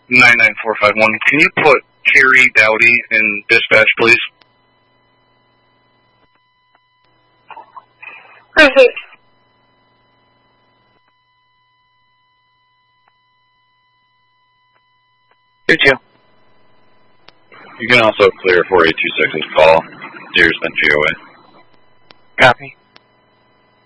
99451. Can you put Terry Dowdy in dispatch, please? Perfect. Did you? You can also clear 4826's call. Deersman, POA. Copy.